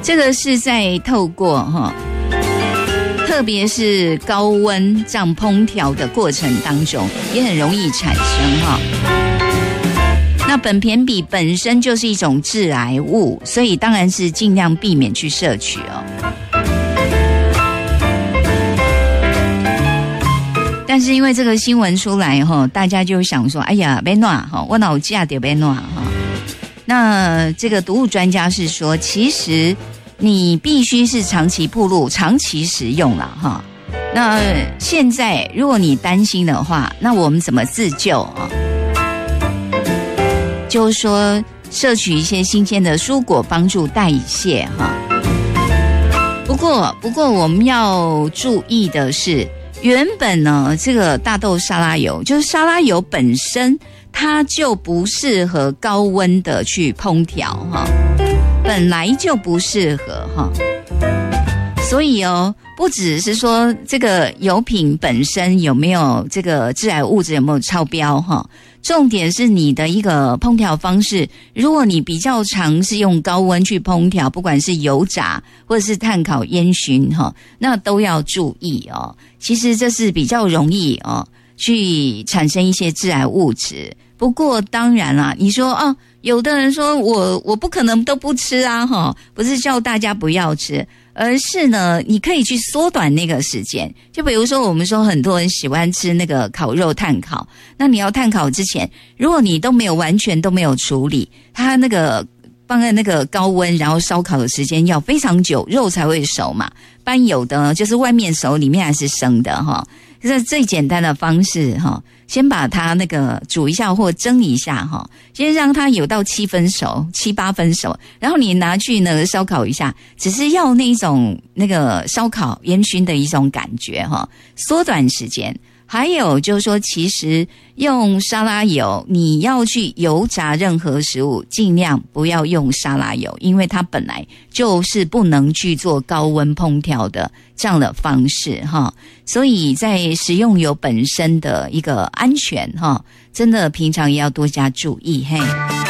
这个是在透过特别是高温这样烹调的过程当中，也很容易产生那苯酊比本身就是一种致癌物，所以当然是尽量避免去摄取但是因为这个新闻出来大家就想说，哎呀，别弄我哪有价就别弄那这个毒物专家是说，其实你必须是长期暴露、长期食用了那现在如果你担心的话，那我们怎么自救就是说摄取一些新鲜的蔬果，帮助代谢不过我们要注意的是，原本呢这个大豆沙拉油，就是沙拉油本身它就不适合高温的去烹调本来就不适合所以不只是说这个油品本身有没有这个致癌物质有没有超标重点是你的一个烹调方式，如果你比较常是用高温去烹调，不管是油炸或者是炭烤烟熏那都要注意其实这是比较容易去产生一些致癌物质。不过当然啦，你说有的人说我不可能都不吃不是叫大家不要吃，而是呢你可以去缩短那个时间。就比如说我们说很多人喜欢吃那个烤肉炭烤，那你要炭烤之前，如果你都没有完全都没有处理，它那个放在那个高温然后烧烤的时间要非常久，肉才会熟嘛。不然有的就是外面熟里面还是生的这最简单的方式先把它那个煮一下或蒸一下先让它有到7分熟、7、8分熟，然后你拿去呢烧烤一下，只是要那种那个烧烤烟熏的一种感觉缩短时间。还有就是说，其实用沙拉油，你要去油炸任何食物，尽量不要用沙拉油，因为它本来就是不能去做高温烹调的这样的方式所以在食用油本身的一个安全真的平常也要多加注意嘿。